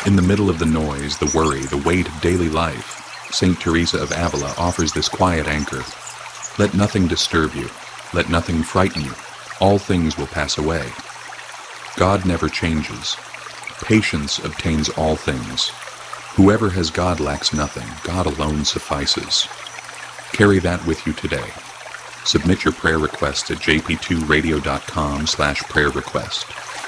In the middle of the noise, the worry, the weight of daily life, St. Teresa of Avila offers this quiet anchor. Let nothing disturb you. Let nothing frighten you. All things will pass away. God never changes. Patience obtains all things. Whoever has God lacks nothing. God alone suffices. Carry that with you today. Submit your prayer request at jp2radio.com/prayer request.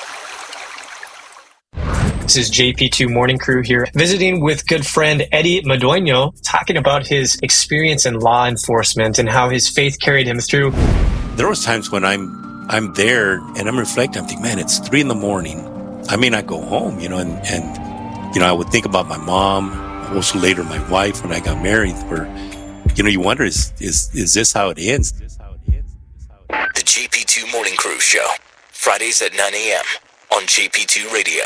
This is JP2 Morning Crew here, visiting with good friend Eddie Madueño, talking about his experience in law enforcement and how his faith carried him through. There was times when I'm there and I'm reflecting, I'm thinking, man, it's 3 a.m. I may not go home, and I would think about my mom, also later my wife when I got married, where, you wonder, is this how it ends? The JP2 Morning Crew Show, Fridays at 9 a.m. on JP2 Radio.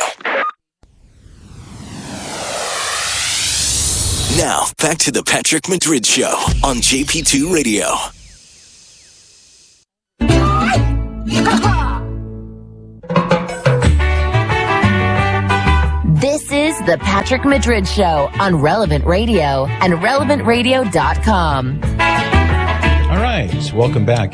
Now, back to the Patrick Madrid Show on JP2 Radio. This is the Patrick Madrid Show on Relevant Radio and RelevantRadio.com. All right, welcome back.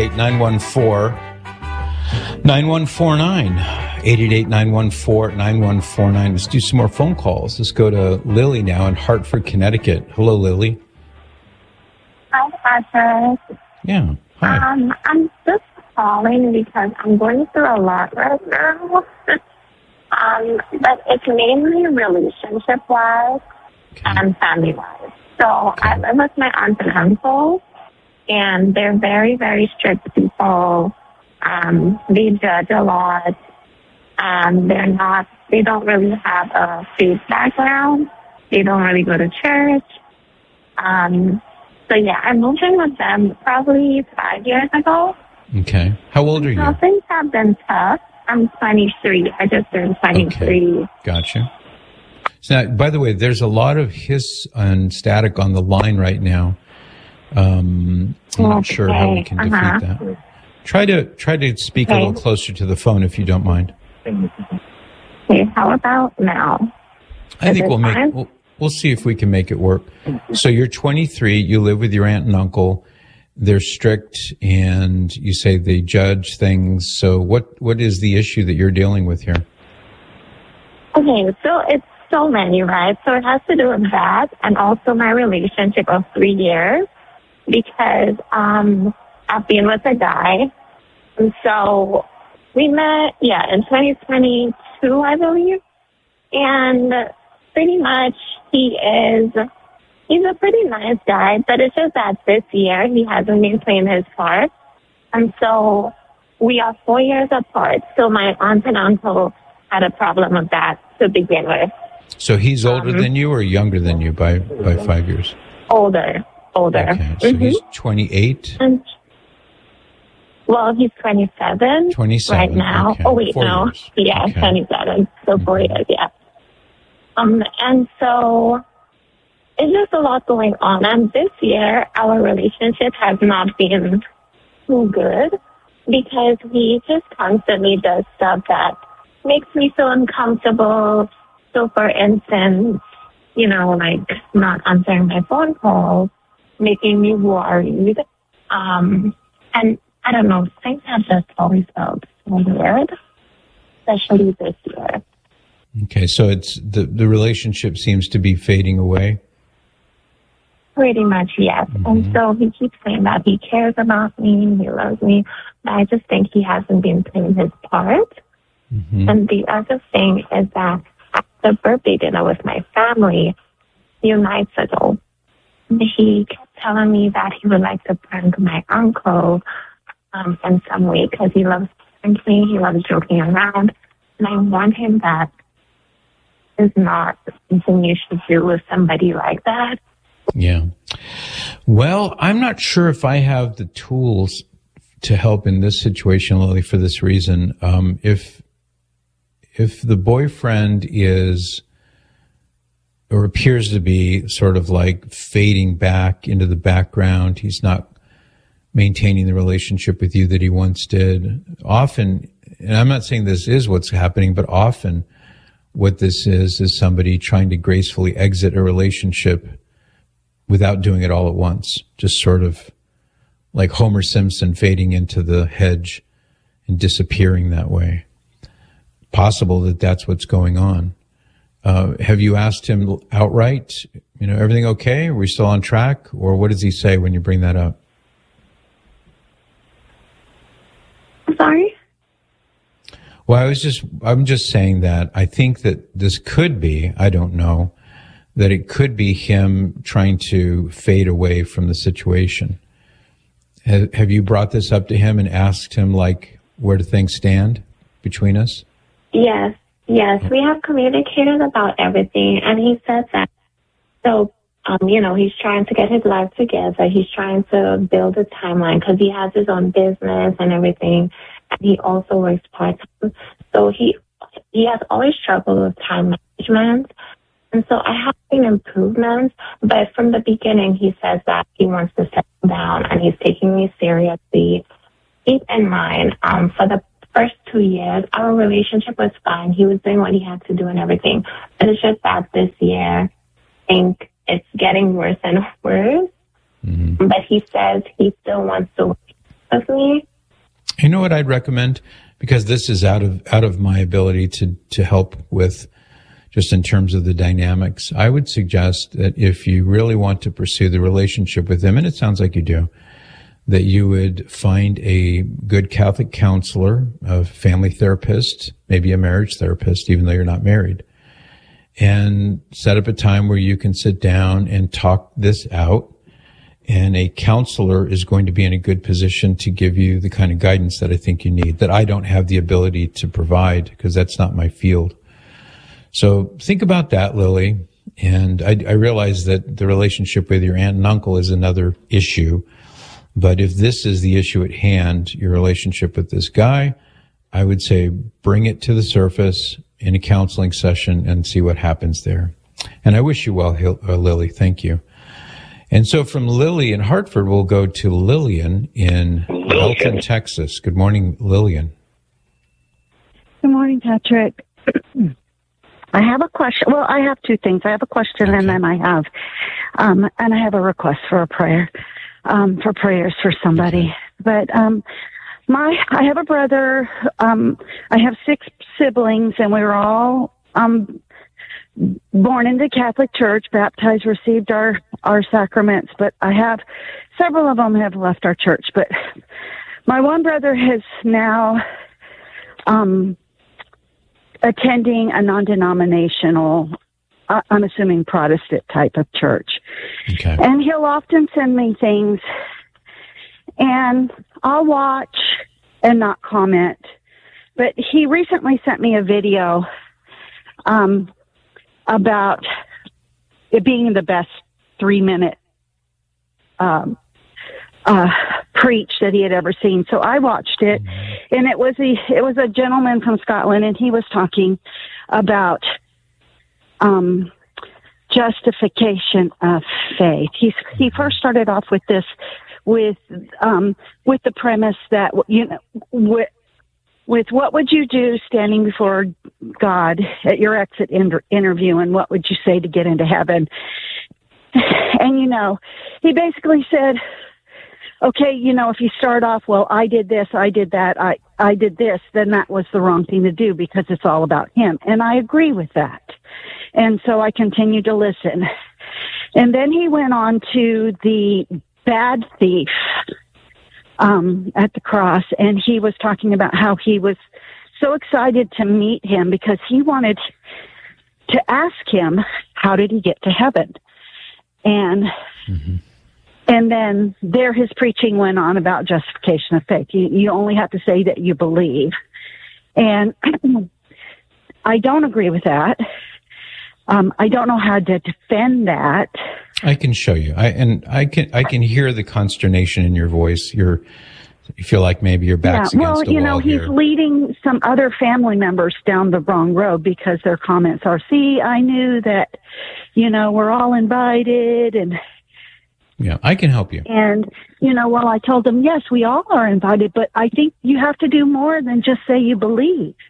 888-914-9149. 888-914-9149. Let's do some more phone calls. Let's go to Lily now in Hartford, Connecticut. Hello, Lily. Hi, Patrick. Yeah, hi. I'm just calling because I'm going through a lot right now. But it's mainly relationship-wise and family-wise. So I live with my aunt and uncle, and they're very, very strict people. They judge a lot. They don't really have a faith background. They don't really go to church. I moved in with them probably 5 years ago. Okay. How old are you? So things have been tough. I'm 23. I just turned 23. Okay. Gotcha. So now, by the way, there's a lot of hiss and static on the line right now. I'm not sure how we can defeat that. Try to speak a little closer to the phone if you don't mind. Okay, how about now? I think we'll see if we can make it work. So you're 23, you live with your aunt and uncle. They're strict, and you say they judge things. So what is the issue that you're dealing with here? Okay, so it's so many, right? So it has to do with that, and also my relationship of 3 years, because I've been with a guy, and so we met, in 2022, I believe, and pretty much he's a pretty nice guy, but it's just that this year he hasn't been playing his part. And so we are 4 years apart. So my aunt and uncle had a problem with that to begin with. So he's older than you or younger than you by 5 years? Older. Okay, so he's 28? Well, he's 27. 27. Right now. Okay. Oh, wait, 4 no. years. Yeah, Okay. 27. So 4 years, yeah. And so it's just a lot going on. And this year, our relationship has not been too good because he just constantly does stuff that makes me so uncomfortable. So, for instance, like not answering my phone calls, making me worried. And I don't know, things have just always felt so weird, especially this year. Okay, so it's the relationship seems to be fading away? Pretty much, yes. Mm-hmm. And so he keeps saying that he cares about me, he loves me, but I just think he hasn't been playing his part. Mm-hmm. And the other thing is that at the birthday dinner with my family a few nights ago, he kept telling me that he would like to prank my uncle in some way because he loves pranking, he loves joking around. And I warned him that is not something you should do with somebody like that. Yeah. Well, I'm not sure if I have the tools to help in this situation, Lily, for this reason. If the boyfriend is or appears to be sort of like fading back into the background, he's not maintaining the relationship with you that he once did. Often, and I'm not saying this is what's happening, but often what this is somebody trying to gracefully exit a relationship without doing it all at once, just sort of like Homer Simpson fading into the hedge and disappearing that way. Possible that that's what's going on. Have you asked him outright, everything okay? Are we still on track? Or what does he say when you bring that up? I'm sorry? Well, I'm just saying that I think that this could be, I don't know, that it could be him trying to fade away from the situation. Have you brought this up to him and asked him, where do things stand between us? Yes. We have communicated about everything, and he said that. So, he's trying to get his life together. He's trying to build a timeline because he has his own business and everything, and he also works part-time. So he has always struggled with time management. And so I have seen improvements, but from the beginning, he says that he wants to settle down and he's taking me seriously. Keep in mind, for the first 2 years, our relationship was fine. He was doing what he had to do and everything. But it's just that this year, I think it's getting worse and worse. Mm-hmm. But he says he still wants to work with me. You know what I'd recommend? Because this is out of my ability to help with, just in terms of the dynamics. I would suggest that if you really want to pursue the relationship with him, and it sounds like you do, that you would find a good Catholic counselor, a family therapist, maybe a marriage therapist, even though you're not married, and set up a time where you can sit down and talk this out. And a counselor is going to be in a good position to give you the kind of guidance that I think you need, that I don't have the ability to provide because that's not my field. So think about that, Lily. And I realize that the relationship with your aunt and uncle is another issue. But if this is the issue at hand, your relationship with this guy, I would say bring it to the surface in a counseling session and see what happens there. And I wish you well, Lily. Thank you. And so from Lily in Hartford, we'll go to Lillian in Elton, Texas. Good morning, Lillian. Good morning, Patrick. I have a question. Well, I have two things. I have a question, okay, and then I have a request for a prayer, for prayers for somebody. Okay. But I have a brother. I have 6 siblings, and we were all born into Catholic Church, baptized, received our sacraments. But I have several of them have left our church. But my one brother has now attending a non-denominational, I'm assuming Protestant type of church. Okay. And he'll often send me things, and I'll watch and not comment. But he recently sent me a video about it being the best 3-minute preach that he had ever seen. So I watched it, and it was a gentleman from Scotland, and he was talking about justification of faith. He first started off with this, with the premise that, with what would you do standing before God at your exit interview, and what would you say to get into heaven? And he basically said, okay, if you start off, well, I did this, I did that, I did this, then that was the wrong thing to do because it's all about him. And I agree with that. And so I continued to listen. And then he went on to the bad thief at the cross, and he was talking about how he was so excited to meet him because he wanted to ask him, how did he get to heaven? And and then his preaching went on about justification of faith. You only have to say that you believe. And I don't agree with that. I don't know how to defend that. I can show you. I can hear the consternation in your voice. You feel like maybe your back's against the wall here. He's leading some other family members down the wrong road because their comments are, see, I knew that, we're all invited, and yeah, I can help you. And, I told them, yes, we all are invited, but I think you have to do more than just say you believe.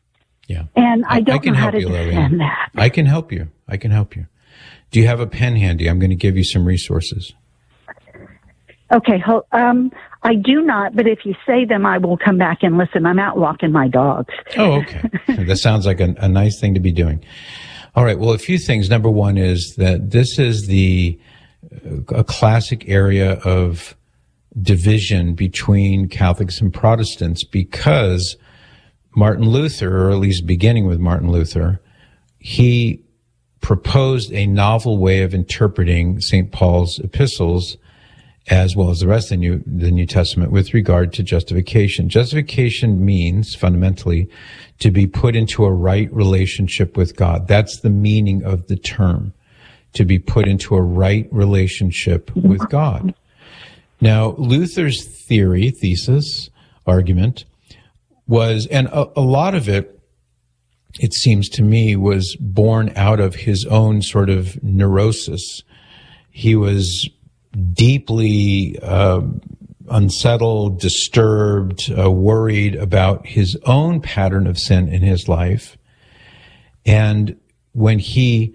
Yeah. And I don't can know how help to you, defend Lillian. that. I can help you. Do you have a pen handy? I'm going to give you some resources. Okay. I do not, but if you say them, I will come back and listen. I'm out walking my dogs. Oh, okay. That sounds like a nice thing to be doing. All right. Well, a few things. Number one is that this is a classic area of division between Catholics and Protestants because Martin Luther, or at least beginning with Martin Luther, he proposed a novel way of interpreting St. Paul's epistles as well as the rest of the New Testament with regard to justification. Justification means, fundamentally, to be put into a right relationship with God. That's the meaning of the term, to be put into a right relationship with God. Now, Luther's thesis, argument, was, and a lot of it seems to me, was born out of his own sort of neurosis. He was deeply unsettled, disturbed, worried about his own pattern of sin in his life. And when he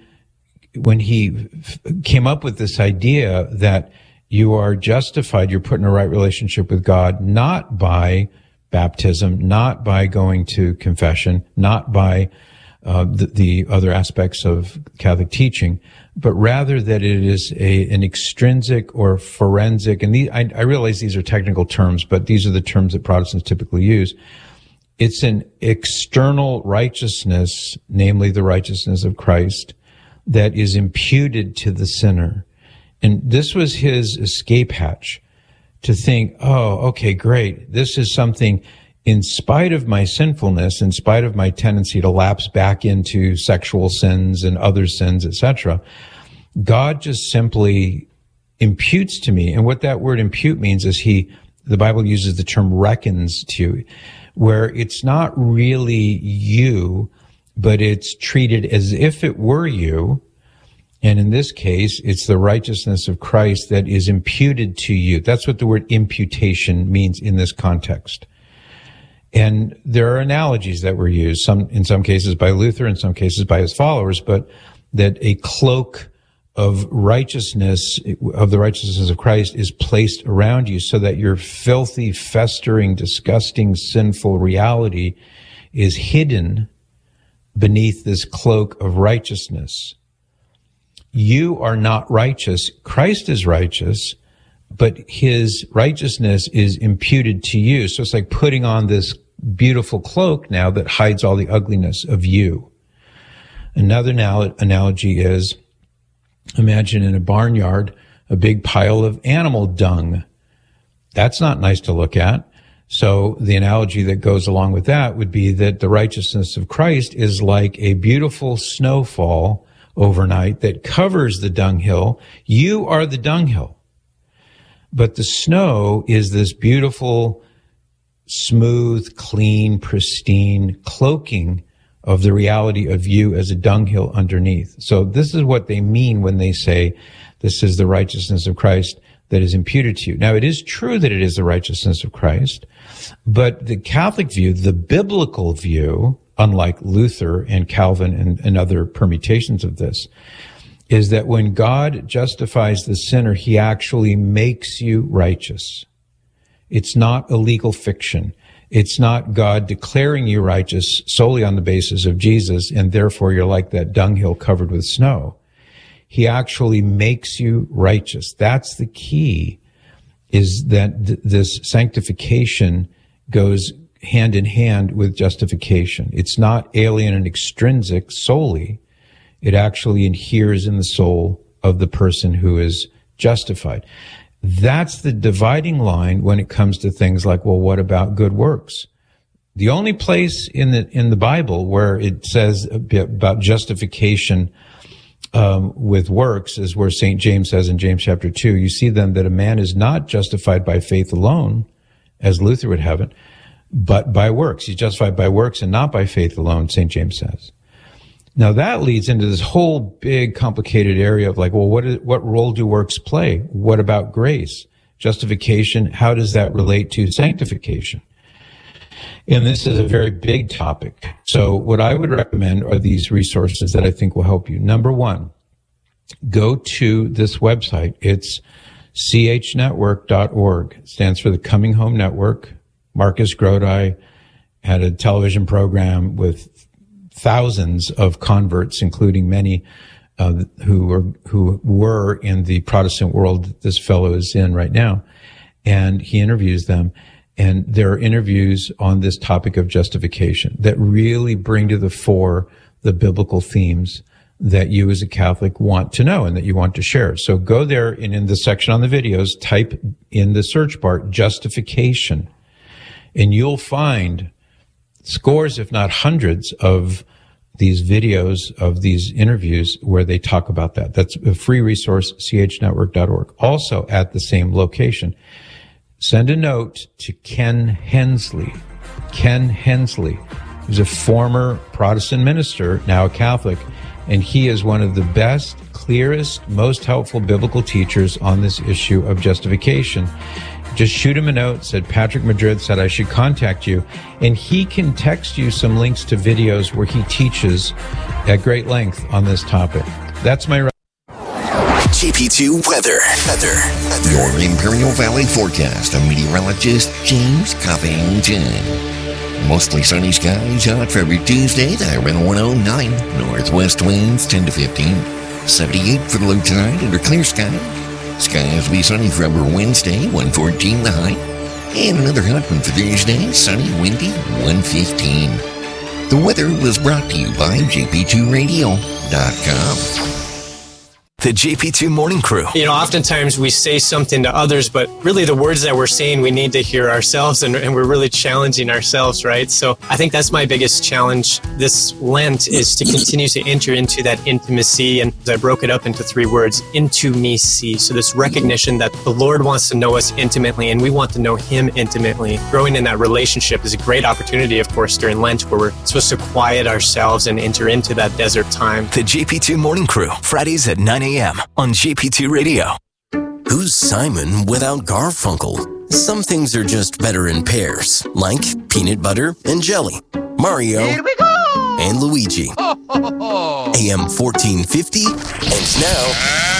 came up with this idea that you are justified, you're put in a right relationship with God, not by baptism, not by going to confession, not by the other aspects of Catholic teaching, but rather that it is an extrinsic or forensic, and I realize these are technical terms, but these are the terms that Protestants typically use. It's an external righteousness, namely the righteousness of Christ, that is imputed to the sinner. And this was his escape hatch, to think, oh, okay, great. This is something, in spite of my sinfulness, in spite of my tendency to lapse back into sexual sins and other sins, etc., God just simply imputes to me. And what that word impute means is the Bible uses the term reckons to you, where it's not really you, but it's treated as if it were you. And in this case, it's the righteousness of Christ that is imputed to you. That's what the word imputation means in this context. And there are analogies that were used, in some cases by Luther, in some cases by his followers, but that a cloak of righteousness, of the righteousness of Christ, is placed around you so that your filthy, festering, disgusting, sinful reality is hidden beneath this cloak of righteousness. You are not righteous. Christ is righteous, but his righteousness is imputed to you. So it's like putting on this beautiful cloak now that hides all the ugliness of you. Another analogy is, imagine in a barnyard a big pile of animal dung. That's not nice to look at. So the analogy that goes along with that would be that the righteousness of Christ is like a beautiful snowfall overnight that covers the dunghill. You are the dunghill. But the snow is this beautiful, smooth, clean, pristine cloaking of the reality of you as a dunghill underneath. So this is what they mean when they say this is the righteousness of Christ that is imputed to you. Now, it is true that it is the righteousness of Christ, but the Catholic view, the biblical view, unlike Luther and Calvin and other permutations of this, is that when God justifies the sinner, he actually makes you righteous. It's not a legal fiction. It's not God declaring you righteous solely on the basis of Jesus, and therefore you're like that dunghill covered with snow. He actually makes you righteous. That's the key, is that this sanctification goes hand in hand with justification. It's not alien and extrinsic solely. It actually adheres in the soul of the person who is justified. That's the dividing line when it comes to things like, well, what about good works? The only place in the Bible where it says a bit about justification with works is where St. James says in James chapter 2, you see then that a man is not justified by faith alone, as Luther would have it, but by works. He's justified by works and not by faith alone, St. James says. Now that leads into this whole big complicated area of like, well, what role do works play? What about grace? Justification, how does that relate to sanctification? And this is a very big topic. So what I would recommend are these resources that I think will help you. Number one, go to this website. It's chnetwork.org. It stands for the Coming Home Network. Marcus Grodi had a television program with thousands of converts, including many who were in the Protestant world that this fellow is in right now. And he interviews them. And there are interviews on this topic of justification that really bring to the fore the biblical themes that you as a Catholic want to know and that you want to share. So go there and in the section on the videos, type in the search bar, justification, and you'll find scores, if not hundreds, of these videos of these interviews where they talk about that. That's a free resource, chnetwork.org. Also at the same location, send a note to Ken Hensley. Ken Hensley is a former Protestant minister, now a Catholic, and he is one of the best, clearest, most helpful biblical teachers on this issue of justification. Just shoot him a note, said Patrick Madrid said I should contact you, and he can text you some links to videos where he teaches at great length on this topic. That's my GP2 weather. Your Imperial Valley forecast of meteorologist James Covington. Mostly sunny skies, hot for every Tuesday, the high around 109. Northwest winds 10 to 15. 78 for the low tide under clear sky. Skies will be sunny for upper Wednesday, 114 the high. And another hot one for Thursday, sunny, windy, 115. The weather was brought to you by JP2Radio.com. The JP2 Morning Crew. You know, oftentimes we say something to others, but really the words that we're saying, we need to hear ourselves, and we're really challenging ourselves, right? So I think that's my biggest challenge this Lent, is to continue to enter into that intimacy. And I broke it up into 3 words, into me see. So this recognition that the Lord wants to know us intimately, and we want to know Him intimately. Growing in that relationship is a great opportunity, of course, during Lent, where we're supposed to quiet ourselves and enter into that desert time. The JP2 Morning Crew, Fridays at 9 a.m. on JP2 Radio. Who's Simon without Garfunkel? Some things are just better in pairs, like peanut butter and jelly, Mario and Luigi. AM 1450, and now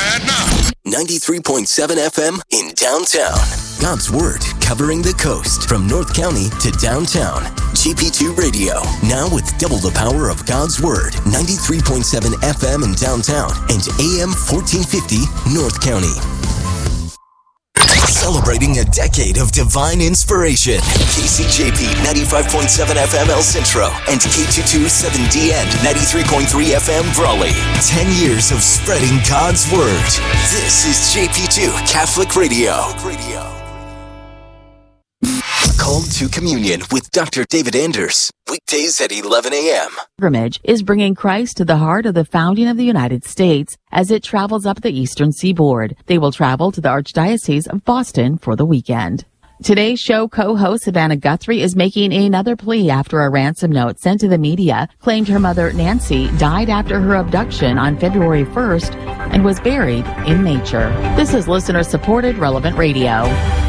93.7 FM in downtown. God's Word covering the coast from North County to downtown. GP2 Radio, now with double the power of God's Word. 93.7 FM in downtown and AM 1450 North County. Celebrating a decade of divine inspiration. KCJP 95.7 FM El Centro and K22 7DN 93.3 FM Brawley. 10 years of spreading God's Word. This is JP2 Catholic Radio. Call to Communion with Dr. David Anders. Weekdays at 11 a.m. Pilgrimage is bringing Christ to the heart of the founding of the United States as it travels up the eastern seaboard. They will travel to the Archdiocese of Boston for the weekend. Today's show co-host Savannah Guthrie is making another plea after a ransom note sent to the media claimed her mother, Nancy, died after her abduction on February 1st and was buried in nature. This is listener-supported Relevant Radio.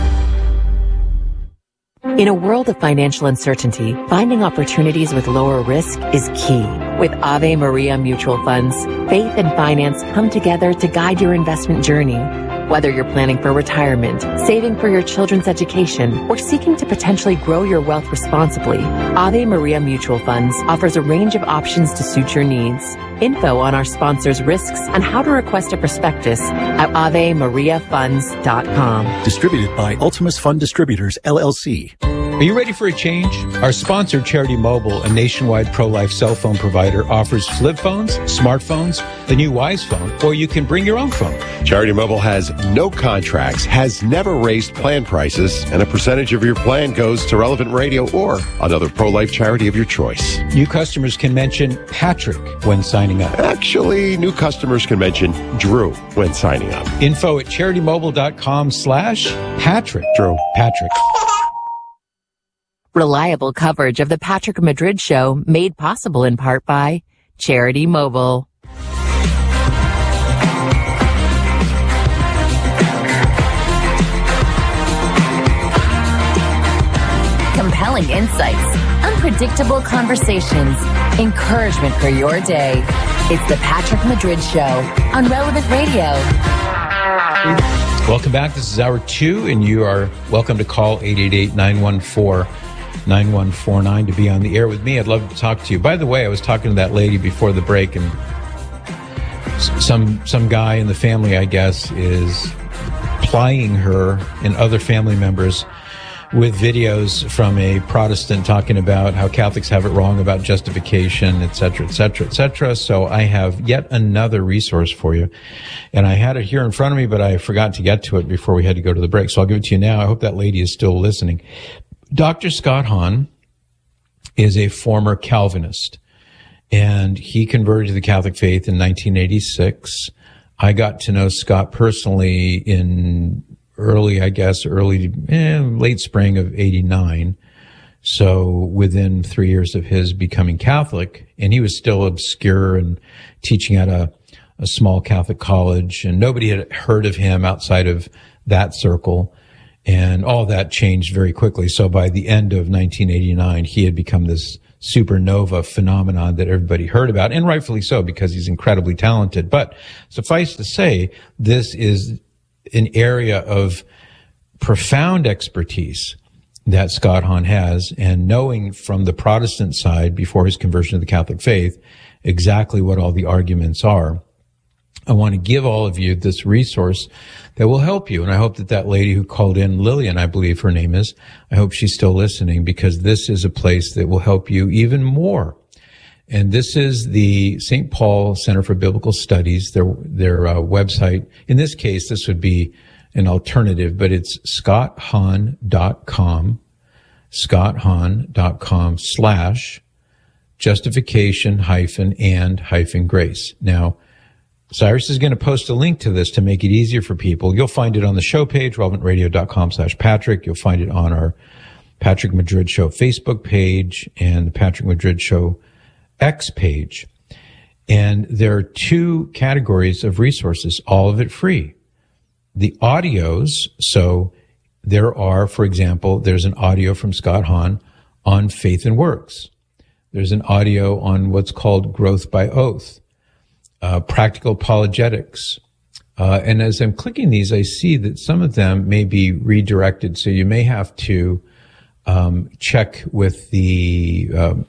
In a world of financial uncertainty, finding opportunities with lower risk is key. With Ave Maria Mutual Funds, faith and finance come together to guide your investment journey. Whether you're planning for retirement, saving for your children's education, or seeking to potentially grow your wealth responsibly, Ave Maria Mutual Funds offers a range of options to suit your needs. Info on our sponsors' risks and how to request a prospectus at AveMariaFunds.com. Distributed by Ultimus Fund Distributors, LLC. Are you ready for a change? Our sponsor, Charity Mobile, a nationwide pro-life cell phone provider, offers flip phones, smartphones, the new Wise phone, or you can bring your own phone. Charity Mobile has no contracts, has never raised plan prices, and a percentage of your plan goes to Relevant Radio or another pro-life charity of your choice. New customers can mention Patrick when signing up. Actually, new customers can mention Drew when signing up. Info at CharityMobile.com/Patrick. Drew. Patrick. Reliable coverage of the Patrick Madrid Show, made possible in part by Charity Mobile. Compelling insights, unpredictable conversations, encouragement for your day. It's the Patrick Madrid Show on Relevant Radio. Welcome back. This is hour 2, and you are welcome to call 888-914-9149 to be on the air with me. I'd love to talk to you. By the way, I was talking to that lady before the break, and some guy in the family, I guess, is plying her and other family members with videos from a Protestant talking about how Catholics have it wrong about justification, et cetera, et cetera, et cetera. So I have yet another resource for you. And I had it here in front of me, but I forgot to get to it before we had to go to the break. So I'll give it to you now. I hope that lady is still listening. Dr. Scott Hahn is a former Calvinist, and he converted to the Catholic faith in 1986. I got to know Scott personally in late spring of 89. So within 3 years of his becoming Catholic, and he was still obscure and teaching at a small Catholic college, and nobody had heard of him outside of that circle. And all that changed very quickly. So by the end of 1989, he had become this supernova phenomenon that everybody heard about, and rightfully so, because he's incredibly talented. But suffice to say, this is an area of profound expertise that Scott Hahn has, and knowing from the Protestant side before his conversion to the Catholic faith exactly what all the arguments are. I want to give all of you this resource that will help you. And I hope that that lady who called in, Lillian, I believe her name is, I hope she's still listening, because this is a place that will help you even more. And this is the St. Paul Center for Biblical Studies, their website. In this case, this would be an alternative, but it's scotthahn.com, scotthahn.com/justification-and-grace. Now, Cyrus is going to post a link to this to make it easier for people. You'll find it on the show page, relevantradio.com/Patrick. You'll find it on our Patrick Madrid Show Facebook page and the Patrick Madrid Show X page. And there are 2 categories of resources, all of it free. The audios, so there are, for example, there's an audio from Scott Hahn on faith and works. There's an audio on what's called growth by oath, practical apologetics. And as I'm clicking these, I see that some of them may be redirected. So you may have to check with the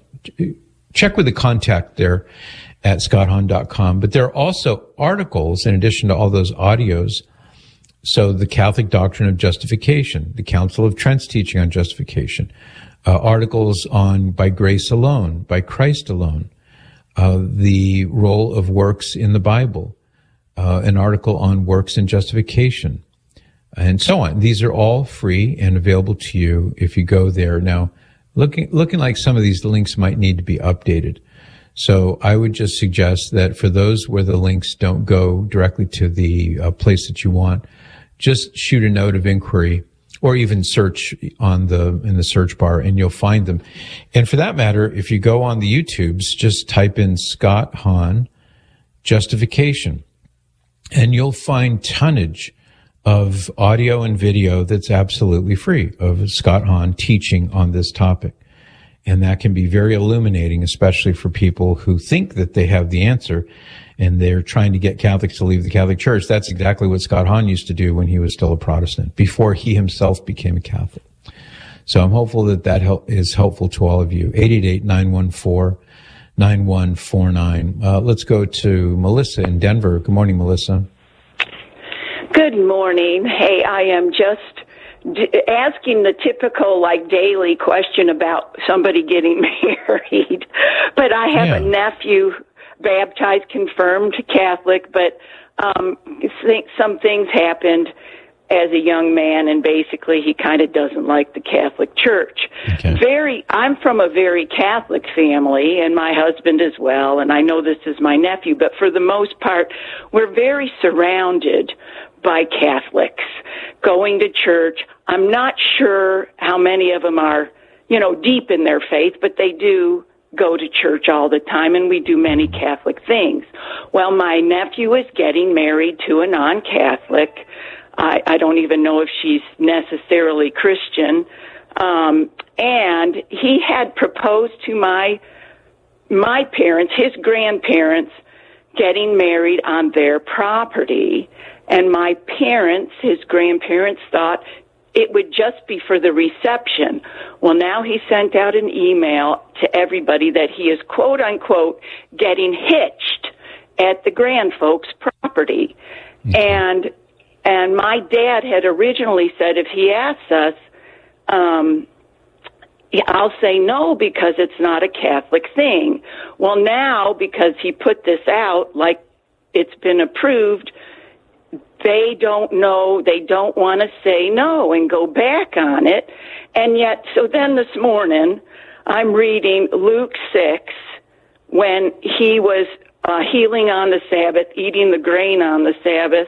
contact there at scotthahn.com. But there are also articles in addition to all those audios. So the Catholic Doctrine of Justification, the Council of Trent's teaching on justification, articles on by grace alone, by Christ alone, the role of works in the Bible, an article on works and justification, and so on. These are all free and available to you if you go there. Now, looking like some of these links might need to be updated. So I would just suggest that for those where the links don't go directly to the place that you want, just shoot a note of inquiry or even search in the search bar and you'll find them. And for that matter, if you go on the YouTubes, just type in Scott Hahn justification and you'll find tonnage of audio and video that's absolutely free of Scott Hahn teaching on this topic. And that can be very illuminating, especially for people who think that they have the answer and they're trying to get Catholics to leave the Catholic Church. That's exactly what Scott Hahn used to do when he was still a Protestant, before he himself became a Catholic. So I'm hopeful that is helpful to all of you. 888-914-9149. Let's go to Melissa in Denver. Good morning, Melissa. Good morning. Hey, I am just asking the typical, daily question about somebody getting married. But I have a nephew, baptized, confirmed Catholic, but some things happened as a young man, and basically he kind of doesn't like the Catholic Church. Okay. I'm from a very Catholic family, and my husband as well, and I know this is my nephew, but for the most part, we're very surrounded by Catholics going to church. I'm not sure how many of them are, deep in their faith, but they do go to church all the time, and we do many Catholic things. Well, my nephew is getting married to a non-Catholic. I don't even know if she's necessarily Christian. And he had proposed to my parents, his grandparents, getting married on their property. And my parents, his grandparents, thought it would just be for the reception. Well, now he sent out an email to everybody that he is, quote unquote, getting hitched at the grand folks' property. And my dad had originally said if he asks us, I'll say no because it's not a Catholic thing. Well, now, because he put this out, like it's been approved, they don't know, they don't want to say no and go back on it. And yet, so then this morning, I'm reading Luke 6, when he was healing on the Sabbath, eating the grain on the Sabbath,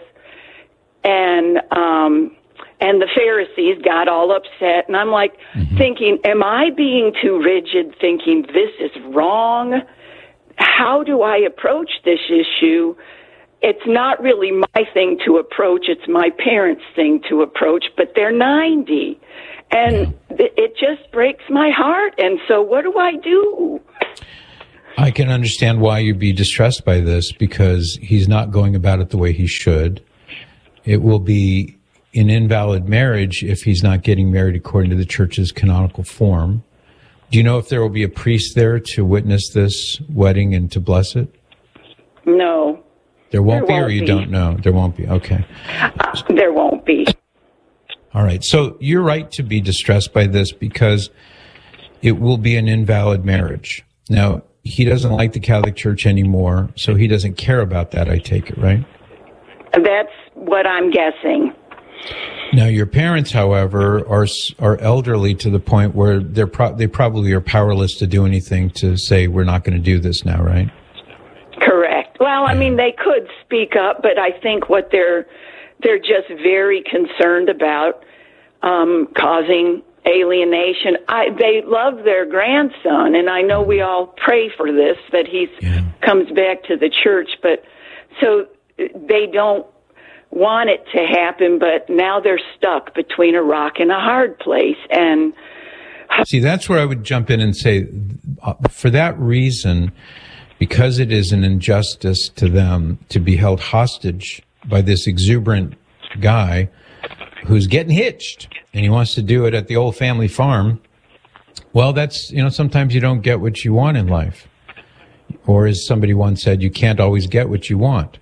and the Pharisees got all upset, and I'm like thinking, am I being too rigid, thinking this is wrong? How do I approach this issue? It's not really my thing to approach, it's my parents' thing to approach, but they're 90, and it just breaks my heart, and so what do I do? I can understand why you'd be distressed by this, because he's not going about it the way he should. It will be an invalid marriage if he's not getting married according to the church's canonical form. Do you know if there will be a priest there to witness this wedding and to bless it? No. There won't be, or you don't know? There won't be. Okay. There won't be. All right. So you're right to be distressed by this because it will be an invalid marriage. Now, he doesn't like the Catholic Church anymore, so he doesn't care about that, I take it, right? That's what I'm guessing. Now, your parents, however, are elderly to the point where they probably are powerless to do anything to say, we're not going to do this now, right? Correct. Well, I mean, they could speak up, but I think what they're just very concerned about causing alienation. They love their grandson, and I know we all pray for this, that he comes back to the church, but so they don't want it to happen, but now they're stuck between a rock and a hard place. And see, that's where I would jump in and say, for that reason, because it is an injustice to them to be held hostage by this exuberant guy who's getting hitched and he wants to do it at the old family farm. Well, that's, sometimes you don't get what you want in life. Or as somebody once said, you can't always get what you want.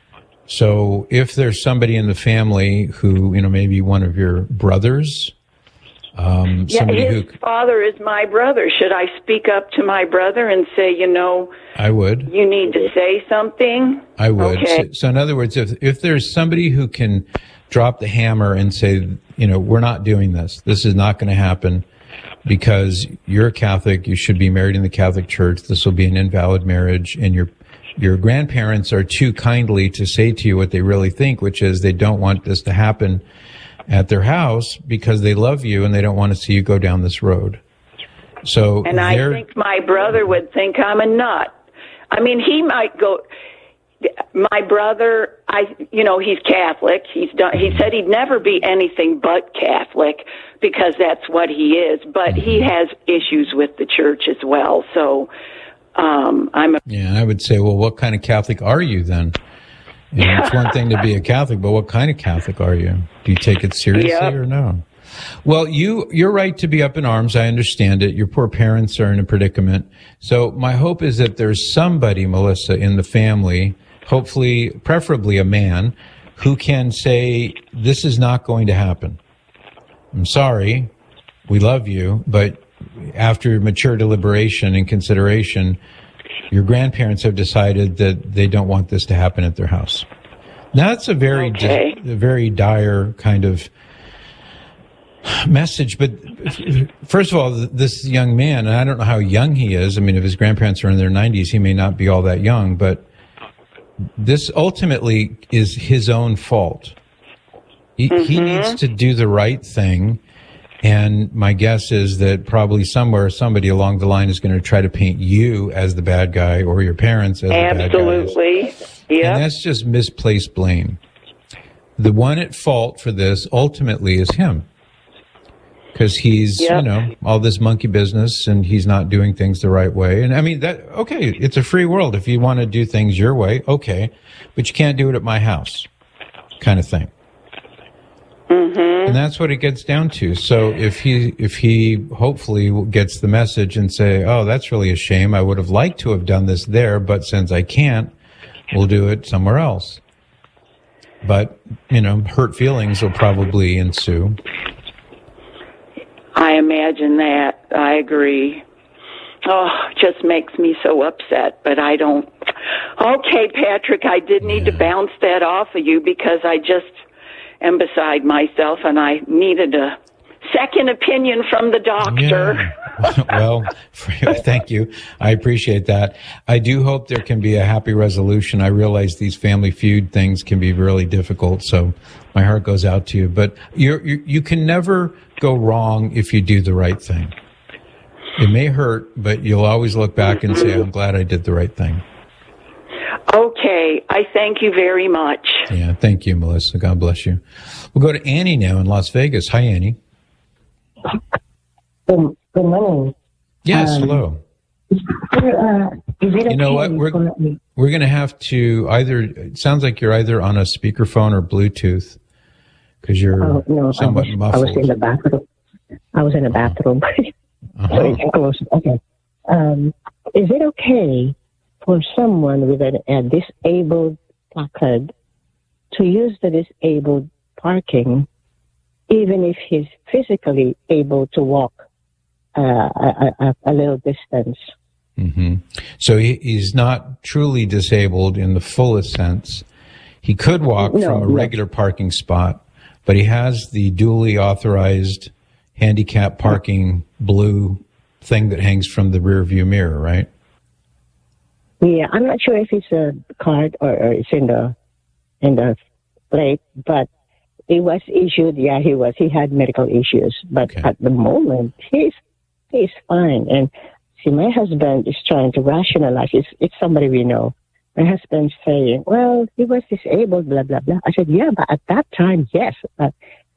So if there's somebody in the family who, maybe one of your brothers, his father is my brother. Should I speak up to my brother and say, I would. You need to say something? I would. Okay. So in other words, if there's somebody who can drop the hammer and say, we're not doing this. This is not going to happen because you're a Catholic. You should be married in the Catholic Church. This will be an invalid marriage. And your grandparents are too kindly to say to you what they really think, which is they don't want this to happen at their house because they love you and they don't want to see you go down this road. So, and I think my brother would think I'm a nut. I mean, he might go. My brother, he's Catholic. He said he'd never be anything but Catholic because that's what he is. But he has issues with the church as well. So, I would say, well, what kind of Catholic are you then? It's one thing to be a Catholic, but what kind of Catholic are you? Do you take it seriously or no? Well, you're right to be up in arms. I understand it. Your poor parents are in a predicament. So my hope is that there's somebody, Melissa, in the family, hopefully, preferably a man, who can say, this is not going to happen. I'm sorry. We love you. But after mature deliberation and consideration, your grandparents have decided that they don't want this to happen at their house. Now, that's a very dire kind of message. But first of all, this young man, and I don't know how young he is. I mean, if his grandparents are in their 90s, he may not be all that young. But this ultimately is his own fault. He needs to do the right thing. And my guess is that probably somewhere somebody along the line is going to try to paint you as the bad guy or your parents as the bad guys. Absolutely. Yeah. And that's just misplaced blame. The one at fault for this ultimately is him. because he's, all this monkey business and he's not doing things the right way. And I mean, it's a free world. If you want to do things your way, okay, but you can't do it at my house, kind of thing. Mm-hmm. And that's what it gets down to. So if he hopefully gets the message and say, oh, that's really a shame. I would have liked to have done this there, but since I can't, we'll do it somewhere else. But, hurt feelings will probably ensue. I imagine that. I agree. Oh, it just makes me so upset, but I don't. Okay, Patrick, I did need to bounce that off of you because I just am beside myself and I needed a second opinion from the doctor. Yeah. Well, thank you. I appreciate that. I do hope there can be a happy resolution. I realize these family feud things can be really difficult, so my heart goes out to you. But you can never go wrong if you do the right thing. It may hurt, but you'll always look back and say, I'm glad I did the right thing. Okay. I thank you very much. Yeah, thank you, Melissa. God bless you. We'll go to Annie now in Las Vegas. Hi, Annie. Good morning. Yes, hello. Is it okay? You know what? We're going to have to it sounds like you're either on a speakerphone or Bluetooth because you're somewhat muffled. I was in the bathroom. Uh-huh. So you can close it. Okay. Is it okay for someone with a disabled placard to use the disabled parking even if he's physically able to walk a little distance? Mm-hmm. So he's not truly disabled in the fullest sense. He could walk from a regular parking spot, but he has the duly authorized handicap parking blue thing that hangs from the rear view mirror, right? Yeah, I'm not sure if it's a card or it's in the plate, but it was issued. Yeah, he had medical issues, but at the moment he's fine. And see, my husband is trying to rationalize. It's somebody we know. My husband's saying, "Well, he was disabled, blah blah blah." I said, "Yeah, but at that time, yes, but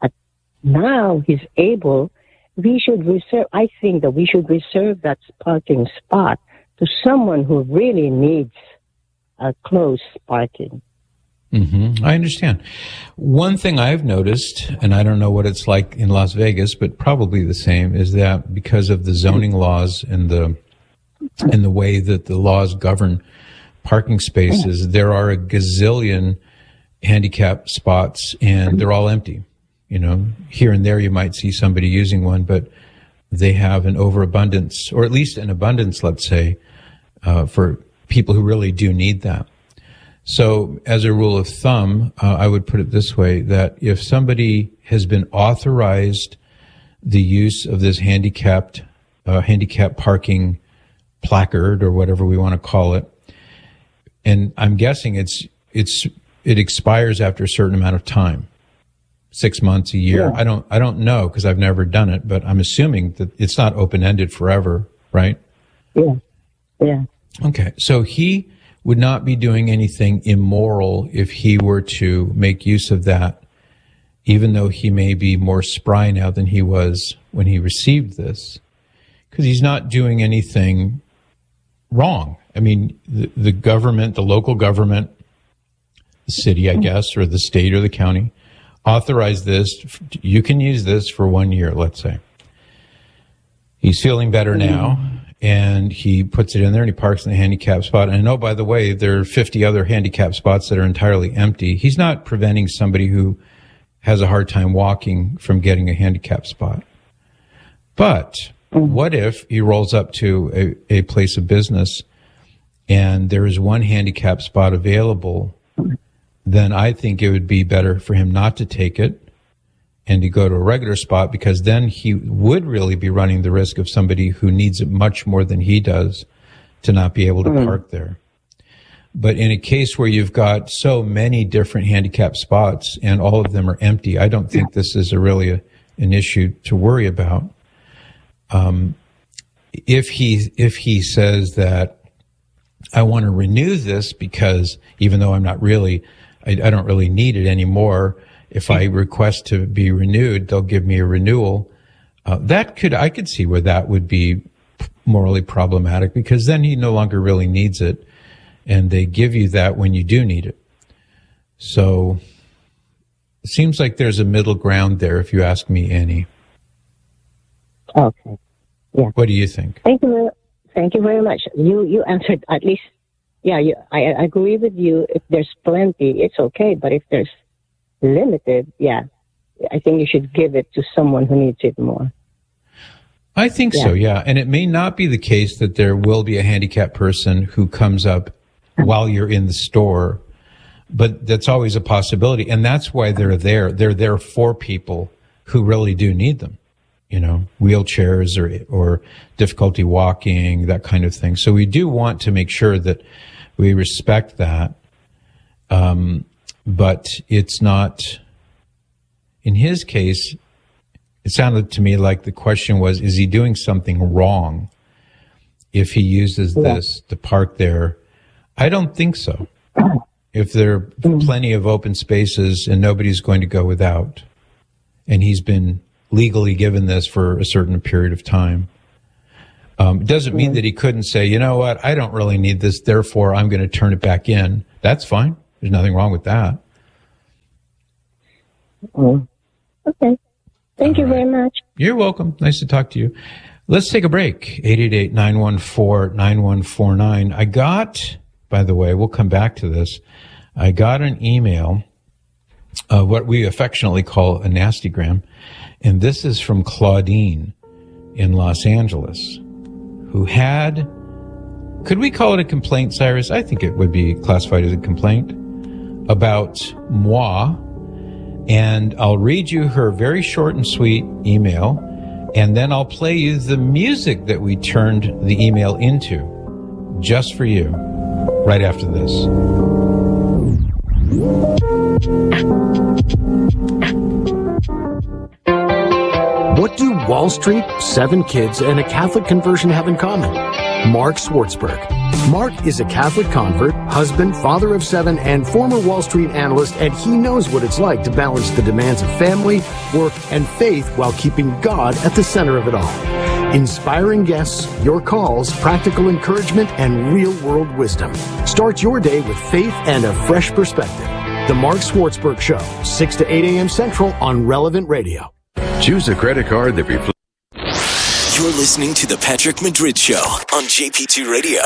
now he's able. We should reserve. I think that we should reserve that parking spot to someone who really needs a close parking." Mm-hmm. I understand. One thing I've noticed, and I don't know what it's like in Las Vegas, but probably the same, is that because of the zoning laws and the way that the laws govern parking spaces, there are a gazillion handicap spots, and they're all empty. Here and there you might see somebody using one, but they have an overabundance, or at least an abundance, let's say, for people who really do need that. So as a rule of thumb, I would put it this way, that if somebody has been authorized the use of this handicap parking placard or whatever we want to call it, and I'm guessing it expires after a certain amount of time, 6 months, a year. Yeah. I don't know because I've never done it, but I'm assuming that it's not open-ended forever, right? Yeah. Yeah. Okay. So he would not be doing anything immoral if he were to make use of that, even though he may be more spry now than he was when he received this, because he's not doing anything wrong. I mean, the government, the local government, the city, I guess, or the state or the county, authorized this. You can use this for 1 year, let's say. He's feeling better now, and he puts it in there and he parks in the handicap spot. And oh, by the way, there are 50 other handicap spots that are entirely empty. He's not preventing somebody who has a hard time walking from getting a handicap spot. But what if he rolls up to a place of business and there is one handicap spot available? Then I think it would be better for him not to take it and to go to a regular spot, because then he would really be running the risk of somebody who needs it much more than he does to not be able to park there. But in a case where you've got so many different handicap spots and all of them are empty, I don't think this is an issue to worry about. If he says that I want to renew this because even though I don't really need it anymore, if I request to be renewed, they'll give me a renewal. I could see where that would be morally problematic, because then he no longer really needs it, and they give you that when you do need it. So it seems like there's a middle ground there, if you ask me, Annie. Okay. Yeah. What do you think? Thank you very much. You answered at least. Yeah, I agree with you. If there's plenty, it's okay. But if there's limited, yeah, I think you should give it to someone who needs it more. I think so, yeah. And it may not be the case that there will be a handicapped person who comes up while you're in the store, but that's always a possibility. And that's why they're there. They're there for people who really do need them, you know, wheelchairs or difficulty walking, that kind of thing. So we do want to make sure that we respect that. But it's not, in his case, it sounded to me like the question was, is he doing something wrong if he uses this to park there? I don't think so. If there are plenty of open spaces and nobody's going to go without, and he's been legally given this for a certain period of time, it doesn't mean that he couldn't say, you know what, I don't really need this, therefore I'm going to turn it back in. That's fine. There's nothing wrong with that. Okay. Thank you very much. You're welcome. Nice to talk to you. Let's take a break. 888-914-9149. I got, by the way, we'll come back to this. I got an email, what we affectionately call a nastygram. And this is from Claudine in Los Angeles, who had, could we call it a complaint, Cyrus? I think it would be classified as a complaint about moi. And I'll read you her very short and sweet email, and then I'll play you the music that we turned the email into, just for you, right after this. What do Wall Street, 7 kids, and a Catholic conversion have in common? Mark Swartzberg. Mark is a Catholic convert, husband, father of 7, and former Wall Street analyst, and he knows what it's like to balance the demands of family, work, and faith while keeping God at the center of it all. Inspiring guests, your calls, practical encouragement, and real-world wisdom. Start your day with faith and a fresh perspective. The Mark Swartzberg Show, 6 to 8 a.m. Central on Relevant Radio. Choose a credit card that reflects. You're listening to The Patrick Madrid Show on JP2 Radio.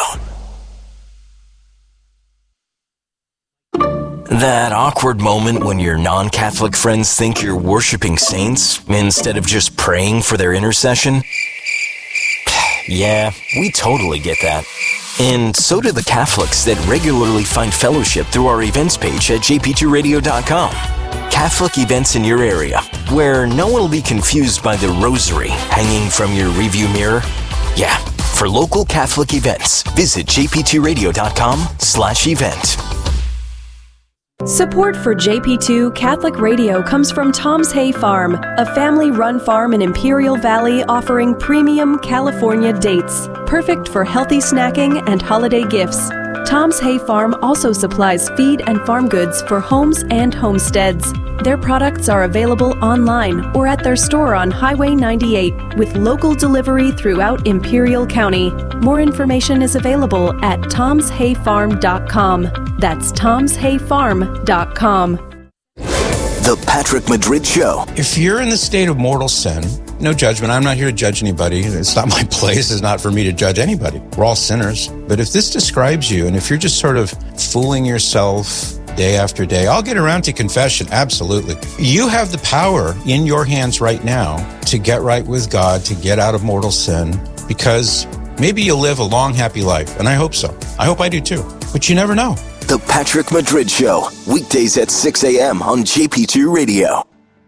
That awkward moment when your non-Catholic friends think you're worshiping saints instead of just praying for their intercession? Yeah, we totally get that. And so do the Catholics that regularly find fellowship through our events page at jp2radio.com. Catholic events in your area, where no one will be confused by the rosary hanging from your review mirror. Yeah, for local Catholic events, visit jp2radio.com/event. Support for JP2 Catholic Radio comes from Tom's Hay Farm, a family-run farm in Imperial Valley offering premium California dates, perfect for healthy snacking and holiday gifts. Tom's Hay Farm also supplies feed and farm goods for homes and homesteads. Their products are available online or at their store on Highway 98 with local delivery throughout Imperial County. More information is available at tomshayfarm.com. That's tomshayfarm.com. The Patrick Madrid Show. If you're in the state of mortal sin, no judgment. I'm not here to judge anybody. It's not my place. It's not for me to judge anybody. We're all sinners. But if this describes you, and if you're just sort of fooling yourself day after day, I'll get around to confession. Absolutely. You have the power in your hands right now to get right with God, to get out of mortal sin, because maybe you'll live a long, happy life. And I hope so. I hope I do too. But you never know. The Patrick Madrid Show, weekdays at 6 a.m. on JP2 Radio.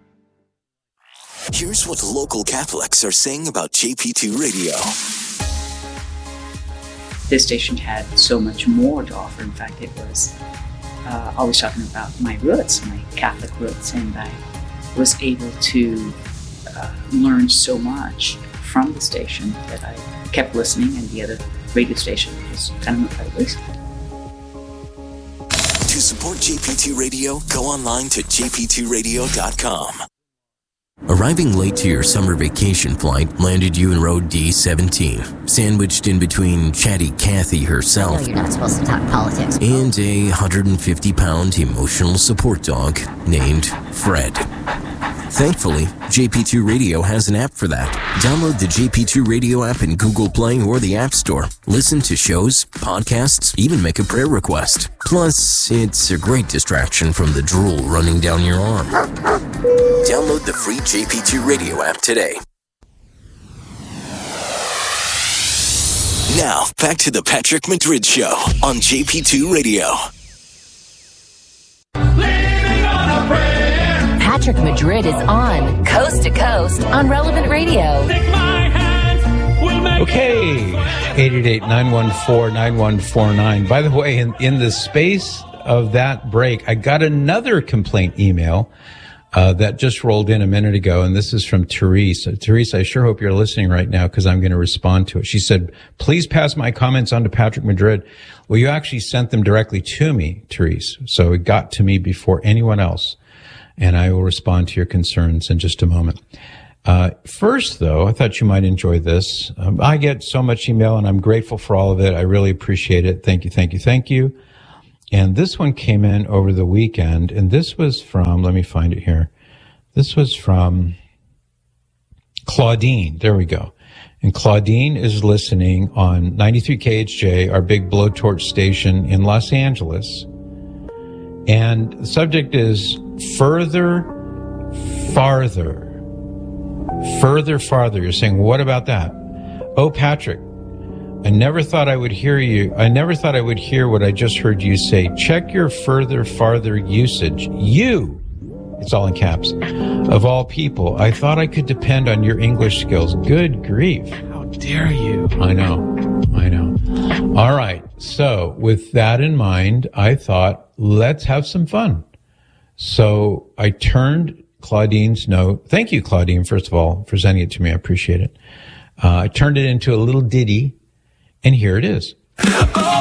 Here's what local Catholics are saying about JP2 Radio. This station had so much more to offer. In fact, it was always talking about my roots, my Catholic roots, and I was able to learn so much from the station that I kept listening, and the other radio station was kind of my place. To support JP2 Radio, go online to jp2radio.com. Arriving late to your summer vacation flight landed you in row D17, sandwiched in between chatty Kathy herself. No, you're not supposed to talk politics. And a 150-pound emotional support dog named Fred. Thankfully, JP2 Radio has an app for that. Download the JP2 Radio app in Google Play or the App Store. Listen to shows, podcasts, even make a prayer request. Plus, it's a great distraction from the drool running down your arm. Download the free JP2 Radio app today. Now, back to the Patrick Madrid Show on JP2 Radio. Patrick Madrid is on Coast to Coast on Relevant Radio. Okay, 888-914-9149. By the way, in the space of that break, I got another complaint email that just rolled in a minute ago, and this is from Therese. Therese, I sure hope you're listening right now because I'm going to respond to it. She said, please pass my comments on to Patrick Madrid. Well, you actually sent them directly to me, Therese, so it got to me before anyone else. And I will respond to your concerns in just a moment. First, though, I thought you might enjoy this. I get so much email, and I'm grateful for all of it. I really appreciate it. Thank you, thank you, thank you. And this one came in over the weekend, and this was from, let me find it here. This was from Claudine. There we go. And Claudine is listening on 93 KHJ, our big blowtorch station in Los Angeles. And the subject is further, farther. Further, farther. You're saying, what about that? Oh, Patrick, I never thought I would hear you. I never thought I would hear what I just heard you say. Check your further, farther usage. You, it's all in caps, of all people. I thought I could depend on your English skills. Good grief. How dare you? I know. All right. So with that in mind, I thought, let's have some fun. So I turned Claudine's note. Thank you, Claudine, first of all, for sending it to me. I appreciate it. I turned it into a little ditty, and here it is.